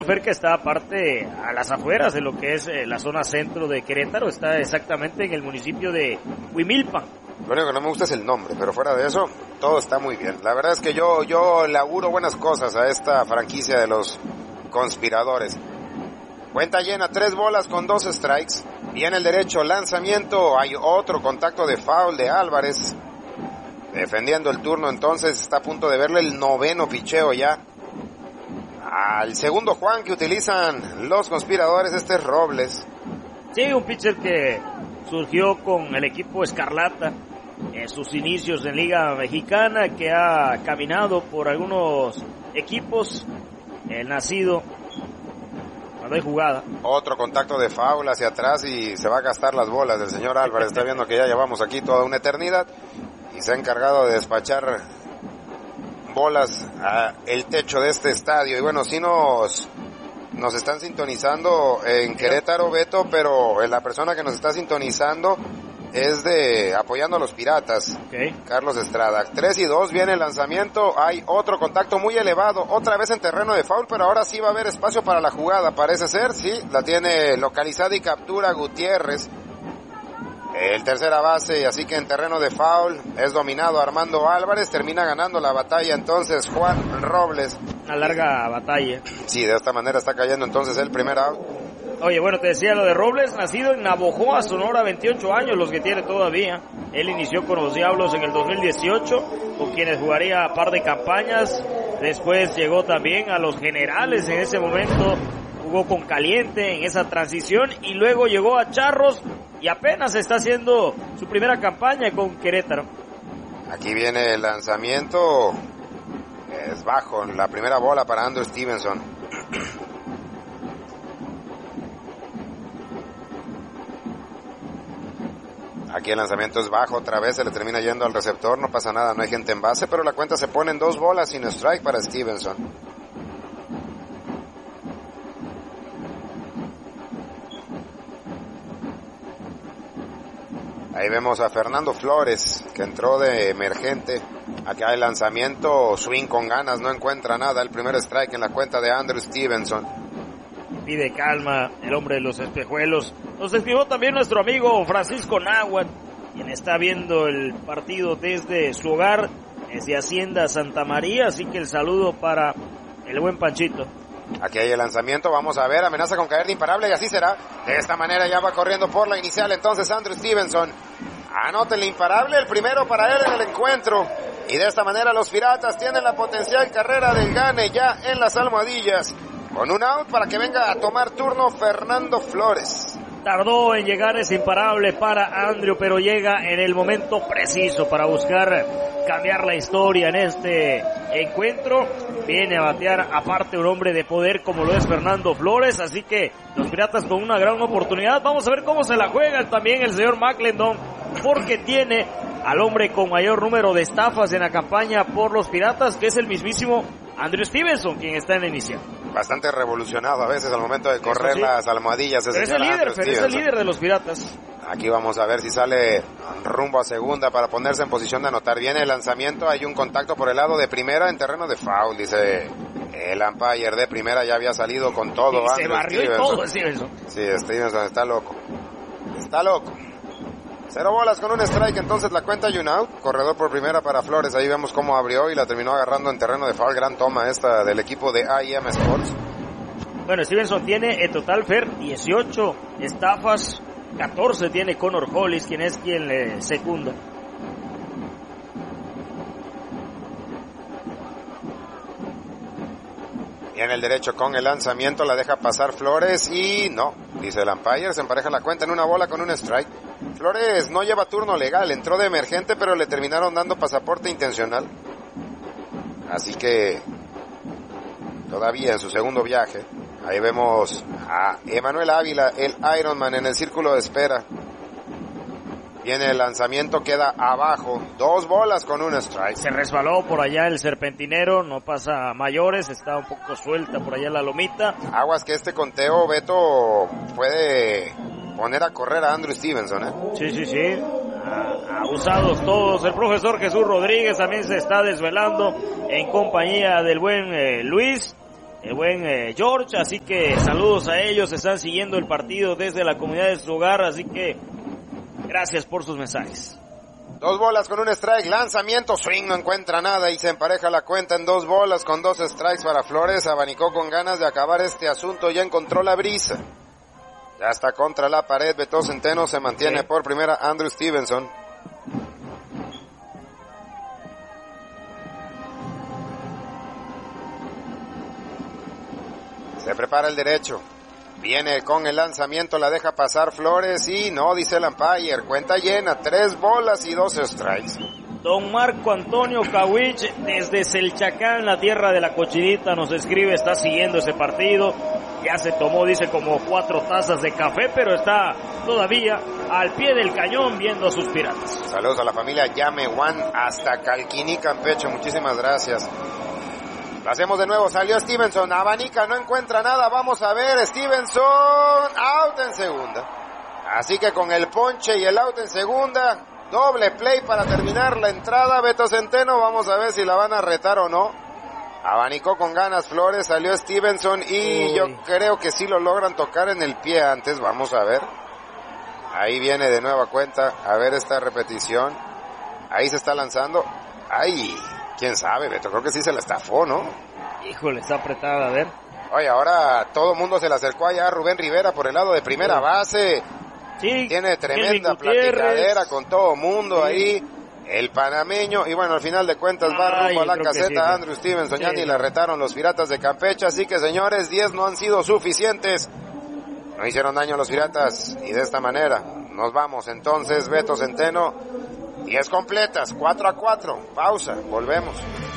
Fer, que está aparte a las afueras de lo que es la zona centro de Querétaro, está exactamente en el municipio de Huimilpan. Lo único que no me gusta es el nombre, pero fuera de eso, todo está muy bien. La verdad es que yo le auguro buenas cosas a esta franquicia de los conspiradores. Cuenta llena, 3 bolas con 2 strikes. Viene el derecho, lanzamiento, hay otro contacto de foul de Álvarez. Defendiendo el turno, entonces está a punto de verle el 9º picheo ya. Al segundo Juan que utilizan los conspiradores, este es Robles. Sí, un pitcher que surgió con el equipo Escarlata en sus inicios en Liga Mexicana, que ha caminado por algunos equipos, nacido cuando hay jugada. Otro contacto de foul hacia atrás y se va a gastar las bolas del señor Álvarez. Está viendo que ya llevamos aquí toda una eternidad y se ha encargado de despachar bolas a el techo de este estadio. Y bueno, sí nos están sintonizando en Querétaro, Beto, pero la persona que nos está sintonizando es apoyando a los Piratas. Okay. Carlos Estrada. 3-2, viene el lanzamiento, hay otro contacto muy elevado, otra vez en terreno de foul, pero ahora sí va a haber espacio para la jugada, parece ser, sí, la tiene localizada y captura Gutiérrez, el tercera base, así que en terreno de foul es dominado Armando Álvarez, termina ganando la batalla entonces Juan Robles. Una larga batalla. Sí, de esta manera está cayendo entonces el primer out. Oye, bueno, te decía lo de Robles, nacido en Navojoa, Sonora, 28 años los que tiene todavía. Él inició con los Diablos en el 2018, con quienes jugaría par de campañas. Después llegó también a los Generales en ese momento, jugó con Caliente en esa transición y luego llegó a Charros y apenas está haciendo su primera campaña con Querétaro. Aquí viene el lanzamiento, es bajo, la primera bola para Andrew Stevenson. Aquí el lanzamiento es bajo, otra vez se le termina yendo al receptor, no pasa nada, no hay gente en base, pero la cuenta se pone en 2 bolas sin strike para Stevenson. Ahí vemos a Fernando Flores, que entró de emergente. Acá el lanzamiento, swing con ganas, no encuentra nada, el primer strike en la cuenta de Andrew Stevenson. Pide calma el hombre de los espejuelos. Nos escribió también nuestro amigo Francisco Náhuatl, quien está viendo el partido desde su hogar, desde Hacienda Santa María, así que el saludo para el buen Panchito. Aquí hay el lanzamiento, vamos a ver, amenaza con caer de imparable y así será. De esta manera ya va corriendo por la inicial entonces Andrew Stevenson. Anota el imparable, el primero para él en el encuentro. Y de esta manera los Piratas tienen la potencial carrera del gane ya en las almohadillas. Con un out para que venga a tomar turno Fernando Flores. Tardó en llegar ese imparable para Andrew, pero llega en el momento preciso para buscar cambiar la historia en este encuentro. Viene a batear aparte un hombre de poder como lo es Fernando Flores, así que los Piratas con una gran oportunidad. Vamos a ver cómo se la juega también el señor McClendon, porque tiene al hombre con mayor número de estafas en la campaña por los Piratas, que es el mismísimo Andrew Stevenson, quien está en la inicial. Bastante revolucionado a veces al momento de correr las almohadillas. Pero es el líder de los Piratas. Aquí vamos a ver si sale rumbo a segunda para ponerse en posición de anotar. Viene el lanzamiento, hay un contacto por el lado de primera en terreno de foul, dice el umpire de primera, ya había salido con todo. Se barrió y todo Stevenson. Sí, Stevenson está loco. Está loco. 0 bolas con un strike, entonces la cuenta y un out. Corredor por primera para Flores, ahí vemos cómo abrió y la terminó agarrando en terreno de foul. Gran toma esta del equipo de AIM Sports. Bueno, Stevenson tiene en total, Fer, 18 estafas, 14 tiene Connor Hollis, quien le secunda. Y en el derecho con el lanzamiento la deja pasar Flores y no, dice el umpire, se empareja la cuenta en 1 bola con un strike. Flores no lleva turno legal, entró de emergente pero le terminaron dando pasaporte intencional. Así que todavía en su segundo viaje. Ahí vemos a Emanuel Ávila, el Ironman en el círculo de espera. Viene el lanzamiento, queda abajo, 2 bolas con un strike. Se resbaló por allá el serpentinero, no pasa a mayores, está un poco suelta por allá la lomita. Aguas que este conteo, Beto, puede poner a correr a Andrew Stevenson, ¿eh? Sí. Abusados todos. El profesor Jesús Rodríguez también se está desvelando en compañía del buen Luis. el buen George, así que saludos a ellos, están siguiendo el partido desde la comunidad de su hogar, así que gracias por sus mensajes. 2 bolas con un strike, lanzamiento, swing, no encuentra nada y se empareja la cuenta en 2 bolas con 2 strikes para Flores. Abanicó con ganas de acabar este asunto, ya encontró la brisa. Ya está contra la pared, Beto Centeno, se mantiene por primera Andrew Stevenson. Se prepara el derecho. Viene con el lanzamiento, la deja pasar Flores y no, dice el umpire. Cuenta llena, 3 bolas y 2 strikes. Don Marco Antonio Kawich desde Selchacán, la tierra de la cochinita, nos escribe, está siguiendo ese partido. Ya se tomó, dice, como 4 tazas de café, pero está todavía al pie del cañón viendo a sus Piratas. Saludos a la familia Llame Juan hasta Calquiní, Campeche. Muchísimas gracias. Lo hacemos de nuevo, salió Stevenson, abanica, no encuentra nada, vamos a ver, Stevenson, out en segunda. Así que con el ponche y el out en segunda, doble play para terminar la entrada, Beto Centeno, vamos a ver si la van a retar o no. Abanicó con ganas Flores, salió Stevenson y yo creo que sí lo logran tocar en el pie antes, vamos a ver. Ahí viene de nueva cuenta, a ver esta repetición. Ahí se está lanzando, ¡ay! ¿Quién sabe, Beto? Creo que sí se la estafó, ¿no? Híjole, está apretada, a ver. Oye, ahora todo el mundo se le acercó allá a Rubén Rivera por el lado de primera base. Sí. Tiene tremenda platicadera con todo el mundo ahí. El panameño. Y bueno, al final de cuentas va rumbo a la caseta sí. Andrew Stevenson. Ya ni le retaron los Piratas de Campeche. Así que, señores, 10 no han sido suficientes. No hicieron daño a los Piratas. Y de esta manera nos vamos entonces, Beto Centeno. 10 completas, 4-4. Pausa, volvemos.